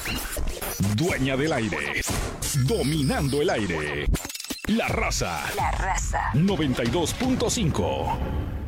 Dueña del aire. Dominando el aire. La Raza. La Raza. 92.5.